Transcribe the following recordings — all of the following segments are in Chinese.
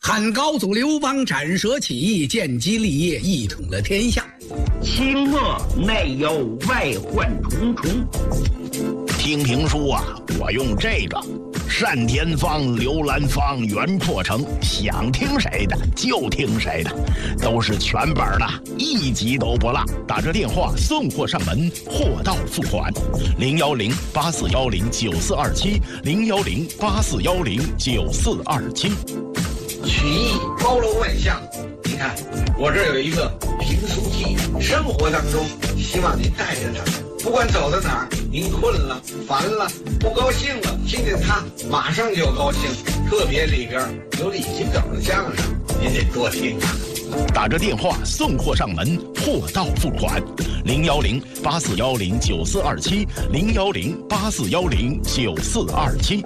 汉高祖刘邦斩蛇起义，建基立业，一统了天下。 清末内忧外患重重。 听评书啊，我用这个单田芳、刘兰芳、袁阔成，想听谁的就听谁的，都是全本的，一集都不落。打着电话送货上门，货到付款。010-8410-9427，010-8410-9427。 曲艺包罗万象，你看我这有一个评书记，生活当中希望您带着它，不管走到哪儿，您困了、烦了、不高兴了，听见它马上就高兴。特别里边有李金斗的相声，您得多听啊。 打着电话送货上门，货到付款。010-8410-9427，010-8410-9427。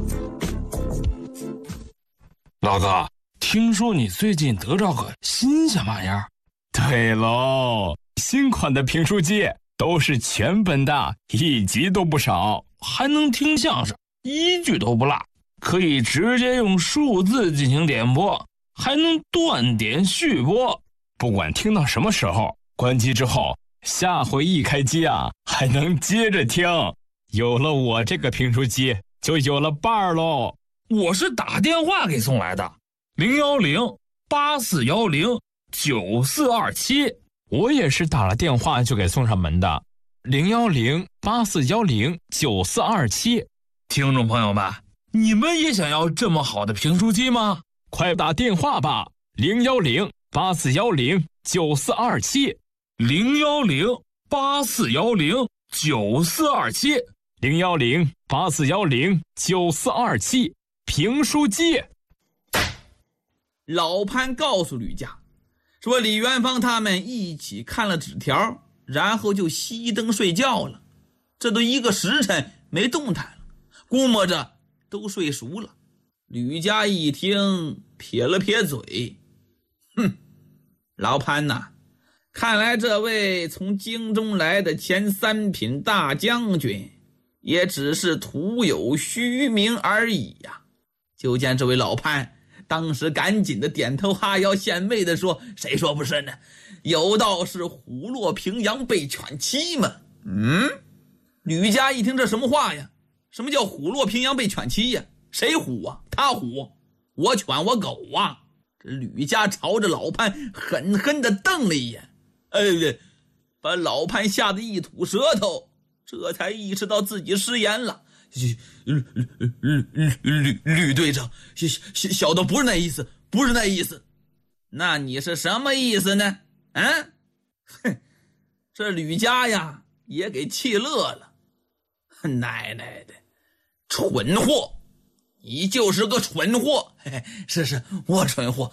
老哥，听说你最近得着个新鲜玩意儿？ 对喽，新款的评书机都是全本的，一集都不少， 还能听相声，一句都不落，可以直接用数字进行点播，还能断点续播。 不管听到什么时候，关机之后，下回一开机啊，还能接着听。有了我这个评书机，就有了伴儿喽。 我是打电话给送来的，010-8410-9427。 我也是打了电话就给送上门的，010-8410-9427。 听众朋友们，你们也想要这么好的评书机吗？ 快打电话吧，010-8410-9427。 010-8410-9427。 010-8410-9427。评书机。 老潘告诉吕家，说李元芳他们一起看了纸条，然后就熄灯睡觉了。这都1个时辰没动弹了，估摸着都睡熟了。吕家一听，撇了撇嘴，哼，老潘呐，看来这位从京中来的前3品大将军也只是徒有虚名而已呀。就见这位老潘当时赶紧的点头哈腰献媚的说，谁说不是呢？有道是虎落平阳被犬欺嘛。吕家一听这什么话呀？什么叫虎落平阳被犬欺呀？谁虎啊？他虎，我犬我狗啊。这吕家朝着老潘狠狠地瞪了一眼，把老潘吓得一吐舌头，这才意识到自己失言了。吕队长，小的不是那意思，不是那意思。那你是什么意思呢？这吕家呀也给气乐了。奶奶的，蠢货，你就是个蠢货。是，我蠢货。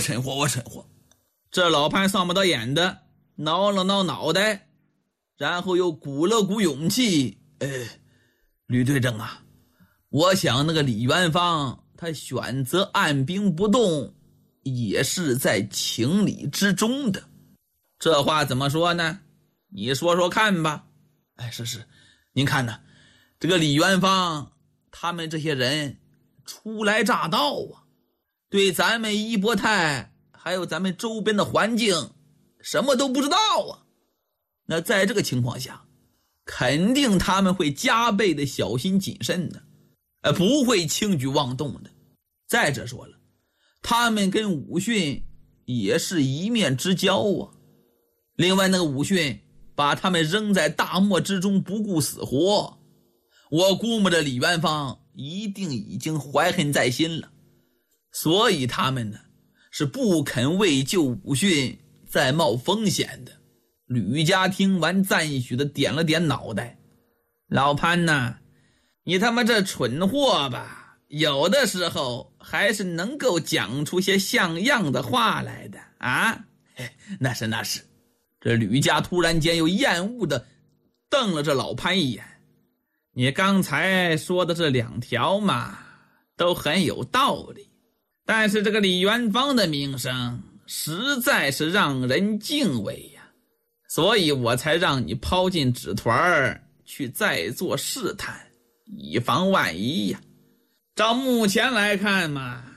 这老潘上不到眼的挠了挠脑袋，然后又鼓了鼓勇气，吕队长啊，我想那个李元芳他选择按兵不动也是在情理之中的。这话怎么说呢？你说说看吧。是，您看呢，这个李元芳他们这些人初来乍到啊，对咱们一波泰还有咱们周边的环境什么都不知道啊。那在这个情况下，肯定他们会加倍的小心谨慎的，不会轻举妄动的。再者说了，他们跟武训也是一面之交啊。另外那个武训把他们扔在大漠之中不顾死活，我估摸着李元芳一定已经怀恨在心了，所以他们呢是不肯为救武训再冒风险的。吕家听完赞许的点了点脑袋，老潘呐，你他妈这蠢货吧，有的时候还是能够讲出些像样的话来的啊。那是。这吕家突然间又厌恶的瞪了这老潘一眼，你刚才说的这2条嘛都很有道理，但是这个李元芳的名声实在是让人敬畏呀，所以我才让你抛进纸团去再做试探，以防万一呀。照目前来看嘛，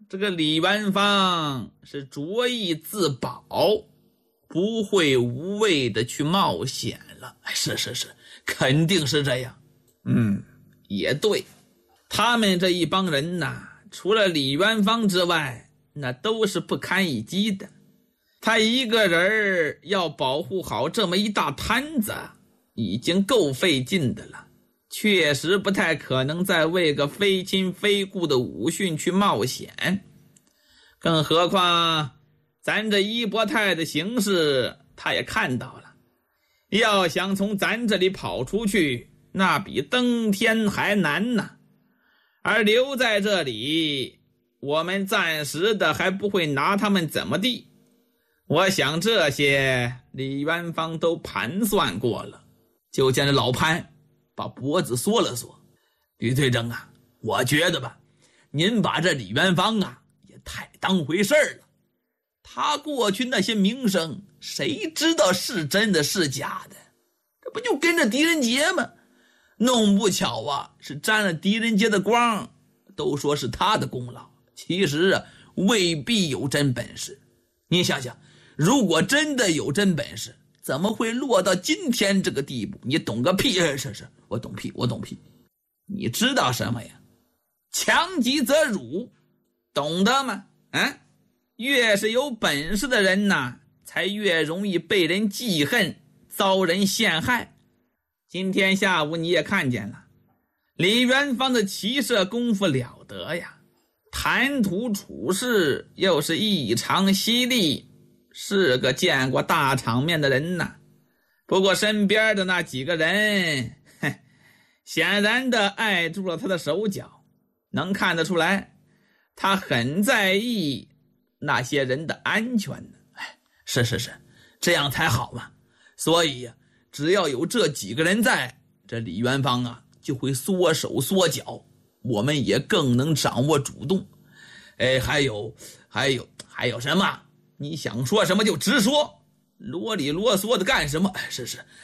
这个李元芳是着意自保，不会无谓的去冒险了。是，肯定是这样。也对，他们这一帮人呐，除了李元芳之外，那都是不堪一击的。他一个人要保护好这么一大摊子，已经够费劲的了，确实不太可能再为个非亲非故的武训去冒险。更何况咱这一伯太的形势他也看到了，要想从咱这里跑出去，那比登天还难呢。而留在这里，我们暂时的还不会拿他们怎么地。我想这些李元芳都盘算过了。就见这老潘把脖子缩了缩，吕队长啊，我觉得吧，您把这李元芳啊也太当回事了。他过去那些名声，谁知道是真的是假的？这不就跟着狄仁杰吗？弄不巧啊，是沾了狄仁杰的光，都说是他的功劳，其实啊未必有真本事。你想想，如果真的有真本事，怎么会落到今天这个地步？你懂个屁！是，我懂屁。你知道什么呀？强极则辱，懂得吗？越是有本事的人呐，才越容易被人记恨，遭人陷害。今天下午你也看见了，李元芳的骑射功夫了得呀，谈吐处事又是异常犀利，是个见过大场面的人呐。不过身边的那几个人显然的碍住了他的手脚，能看得出来他很在意那些人的安全呢。是，这样才好嘛。所以呀，只要有这几个人在，这李元芳啊就会缩手缩脚，我们也更能掌握主动。还有什么？你想说什么就直说，啰里啰嗦的干什么？是，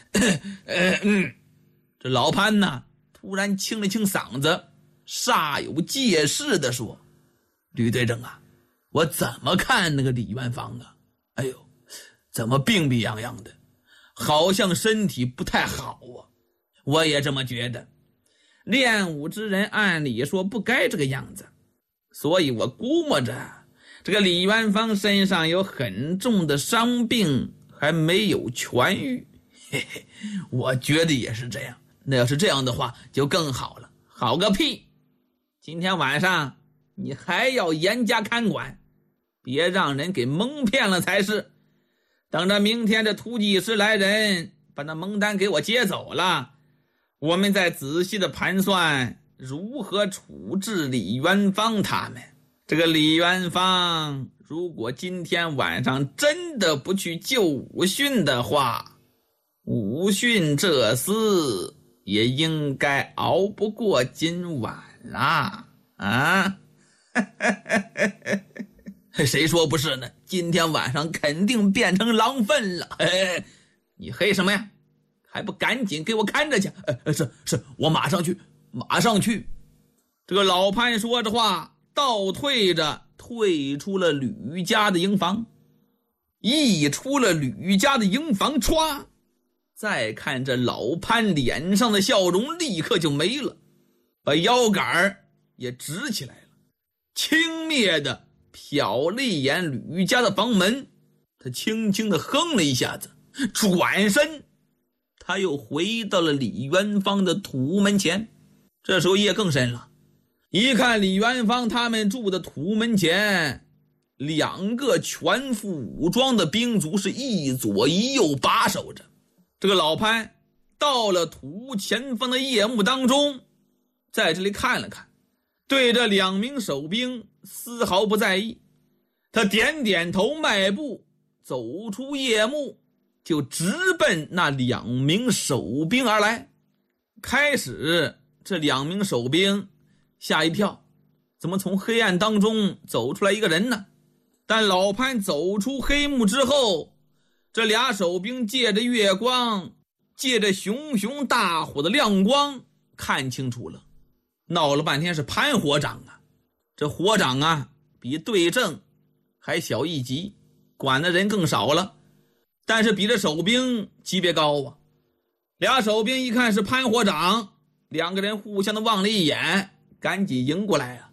这老潘呢突然清了清嗓子，煞有介事地说：“吕队长啊，我怎么看那个李元芳啊？怎么病病殃殃的，好像身体不太好啊。”我也这么觉得，练武之人按理说不该这个样子，所以我估摸着这个李元芳身上有很重的伤病还没有痊愈。我觉得也是这样。那要是这样的话就更好了。好个屁，今天晚上你还要严加看管，别让人给蒙骗了才是。等着明天这突击师来人，把那蒙单给我接走了，我们再仔细的盘算如何处置李元芳他们。这个李元芳如果今天晚上真的不去救武训的话，武训这厮也应该熬不过今晚啦啊！谁说不是呢？今天晚上肯定变成狼粪了。你黑什么呀？还不赶紧给我看着去！是，我马上去。这个老潘说着话，倒退着退出了吕家的营房。一出了吕家的营房，歘，再看这老潘脸上的笑容立刻就没了，把腰杆也直起来了，轻蔑的瞟了一眼吕家的房门，他轻轻地哼了一下子，转身他又回到了李元芳的土门前。这时候夜更深了，一看李元芳他们住的土门前，两个全副武装的兵卒是一左一右把守着。这个老潘到了土屋前方的夜幕当中，在这里看了看，对这两名守兵丝毫不在意，他点点头，迈步走出夜幕，就直奔那两名守兵而来。开始这两名守兵吓一跳，怎么从黑暗当中走出来一个人呢？但老潘走出黑幕之后，这俩守兵借着月光，借着熊熊大火的亮光，看清楚了。闹了半天是潘火长啊，这火长啊比对正还小一级，管的人更少了，但是比这守兵级别高啊。俩守兵一看是潘火长，两个人互相的望了一眼，赶紧迎过来啊。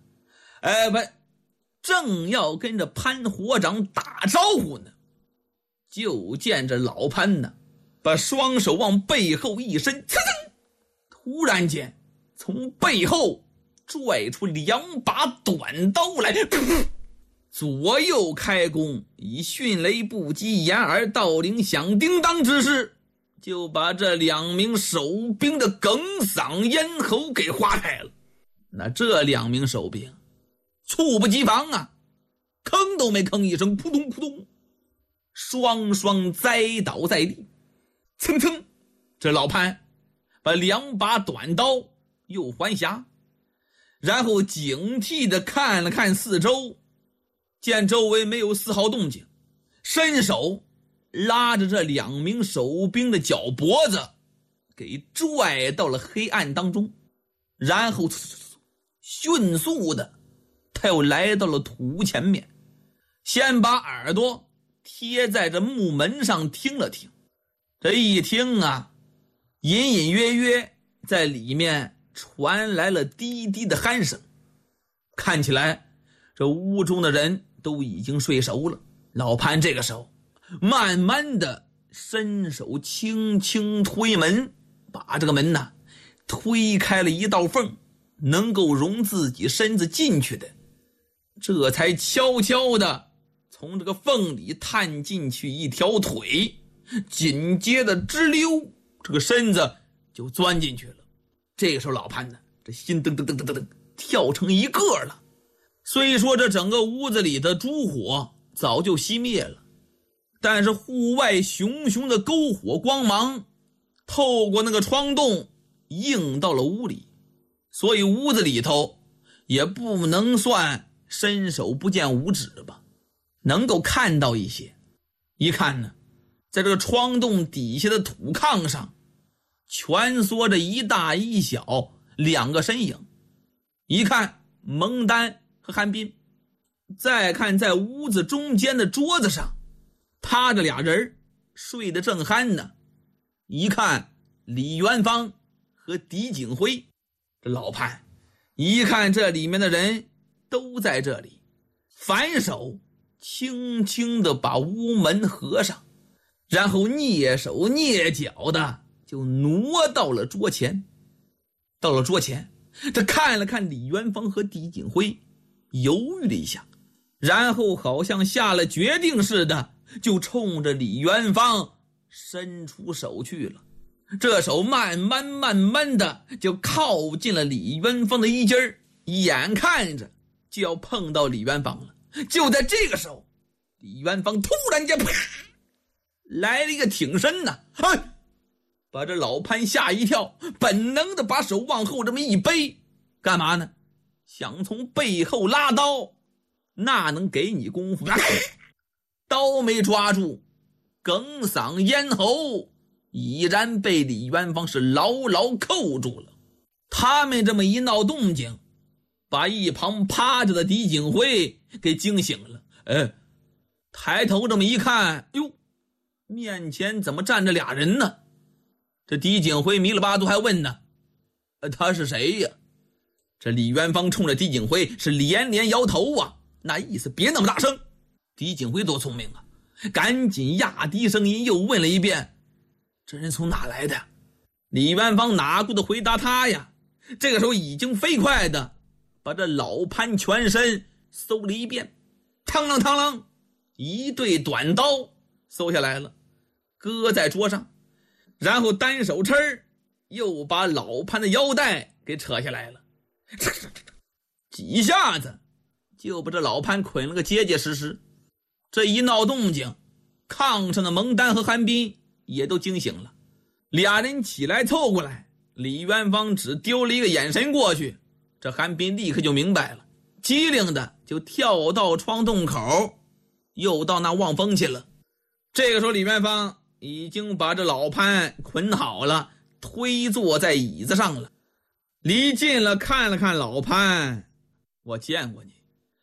正要跟着潘火长打招呼呢，就见这老潘呢，把双手往背后一伸，突然间从背后拽出2把短刀来，左右开弓，以迅雷不及掩耳盗铃响叮当之势，就把这2名守兵的哽嗓咽喉给划开了。那这2名守兵猝不及防啊，吭都没吭一声，扑通扑通，双双栽倒在地。蹭蹭，这老潘把2把短刀又还匣，然后警惕地看了看四周，见周围没有丝毫动静，伸手拉着这2名守兵的脚脖子给拽到了黑暗当中，然后迅速的他又来到了土前面，先把耳朵贴在这木门上听了听。这一听啊，隐隐约约在里面传来了低低的鼾声，看起来这屋中的人都已经睡熟了。老潘这个时候慢慢的伸手轻轻推门，把这个门呢推开了一道缝，能够容自己身子进去的，这才悄悄的从这个缝里探进去一条腿，紧接着直溜，这个身子就钻进去了。这个时候老潘呢，这心噔噔噔噔噔噔跳成一个了。虽说这整个屋子里的烛火早就熄灭了，但是户外熊熊的篝火光芒透过那个窗洞映到了屋里，所以屋子里头也不能算伸手不见五指吧，能够看到一些。一看呢，在这个窗洞底下的土炕上蜷缩着一大一小2个身影，一看蒙丹和韩冰，再看在屋子中间的桌子上趴着俩人睡得正酣呢，一看李元芳和狄景辉。这老潘一看这里面的人都在这里，反手轻轻地把屋门合上，然后蹑手蹑脚的就挪到了桌前。到了桌前，他看了看李元芳和狄景辉，犹豫了一下，然后好像下了决定似的，就冲着李元芳伸出手去了。这手慢慢的就靠近了李元芳的衣襟儿，眼看着就要碰到李元芳了。就在这个时候，李元芳突然间啪来了一个挺身呢，把这老潘吓一跳，本能的把手往后这么一背，干嘛呢？想从背后拉刀，那能给你功夫？刀没抓住，哽嗓咽喉已然被李元芳是牢牢扣住了。他们这么一闹动静，把一旁趴着的狄景辉给惊醒了。抬头这么一看，哟，面前怎么站着俩人呢？这狄景辉迷了巴肚还问呢，他是谁呀？这李元芳冲着狄景辉是连连摇头啊，那意思别那么大声。狄景辉多聪明啊，赶紧压低声音又问了一遍，这人从哪来的？李元芳哪顾得回答他呀，这个时候已经飞快的把这老潘全身搜了一遍，嘡啷嘡啷，一对短刀搜下来了，搁在桌上，然后单手又把老潘的腰带给扯下来了，几下子就把这老潘捆了个结结实实。这一闹动静，炕上的蒙丹和韩冰也都惊醒了，俩人起来凑过来，李元芳只丢了一个眼神过去，这韩冰立刻就明白了，机灵的就跳到窗洞口，又到那望风去了。这个时候李元芳已经把这老潘捆好了，推坐在椅子上了。离近了看了看老潘，我见过你，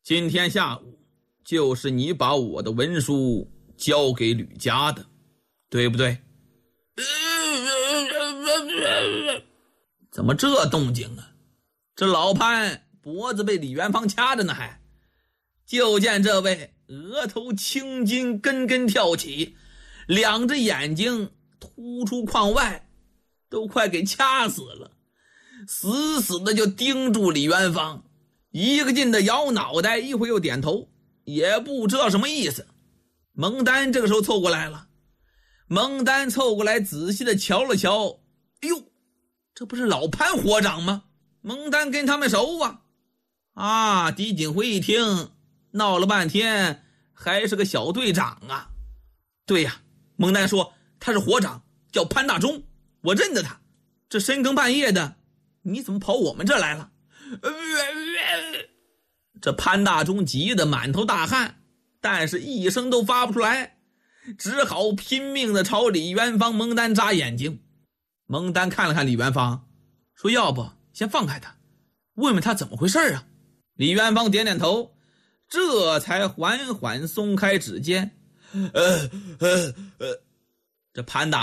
今天下午就是你把我的文书交给吕家的，对不对？怎么这动静啊？这老潘脖子被李元芳掐着呢，还就见这位额头青筋根根跳起，两只眼睛突出眶外，都快给掐死了，死死的就盯住李元芳，一个劲的摇脑袋，一会又点头，也不知道什么意思。蒙丹这个时候凑过来了，蒙丹凑过来仔细的瞧了瞧，哎呦，这不是老潘伙长吗？蒙丹跟他们熟啊！狄景辉一听，闹了半天还是个小队长啊。对呀，蒙丹说他是伙长，叫潘大忠，我认得他。这深更半夜的，你怎么跑我们这来了？这潘大忠急得满头大汗，但是一声都发不出来，只好拼命的朝李元芳、蒙丹眨眼睛。蒙丹看了看李元芳，说要不先放开他，问问他怎么回事啊。李元芳点点头，这才缓缓松开指尖。这潘大